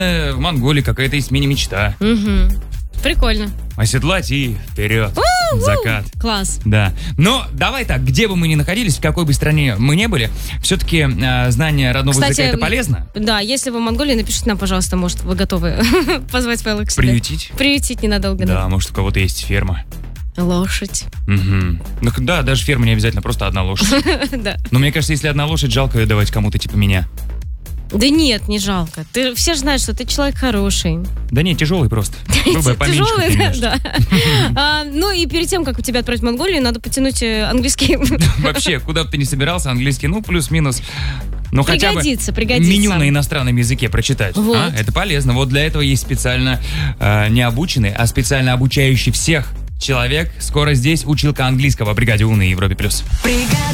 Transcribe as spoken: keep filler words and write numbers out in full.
в Монголии какая-то есть мини-мечта. Угу. Прикольно. Оседлать и вперед. У-у-у! Закат. Класс. Да. Но давай так, где бы мы ни находились, в какой бы стране мы не были, все-таки э, знание родного Кстати, языка — это полезно. Да, если вы в Монголии, напишите нам, пожалуйста, может, вы готовы позвать Фэлла к себе. Приютить? Приютить ненадолго. Да, может, у кого-то есть ферма. Лошадь. Угу. Ну да, даже ферма не обязательно, просто одна лошадь. Да. Но мне кажется, если одна лошадь, жалко ее давать кому-то типа меня. Да нет, не жалко. Ты, все же знают, что ты человек хороший. Да нет, тяжелый просто. Был бы поменьше, как ты Тяжелый, имеешь. да. А, ну и перед тем, как у тебя отправить в Монголию, надо потянуть э, английский. Вообще, куда бы ты ни собирался, английский, ну, плюс-минус. Ну, хотя бы Пригодится, пригодится. меню на иностранном языке прочитать. Вот. А? Это полезно. Вот для этого есть специально э, не обученный, а специально обучающий всех человек. Скоро здесь училка английского в бригаде У на Европе плюс.